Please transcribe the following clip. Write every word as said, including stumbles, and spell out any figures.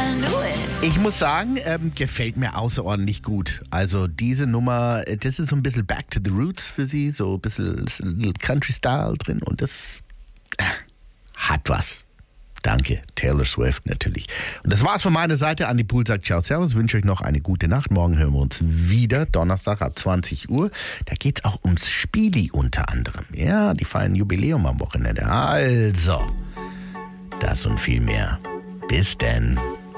Ich muss sagen, ähm, gefällt mir außerordentlich gut. Also diese Nummer, das ist so ein bisschen Back to the Roots für sie, so ein bisschen Country-Style drin und das äh, hat was. Danke, Taylor Swift natürlich. Und das war's von meiner Seite. Andi Pool sagt ciao, servus, wünsche euch noch eine gute Nacht. Morgen hören wir uns wieder, Donnerstag ab zwanzig Uhr. Da geht's auch ums Spieli unter anderem. Ja, die feiern Jubiläum am Wochenende. Also, das und viel mehr. Bis denn.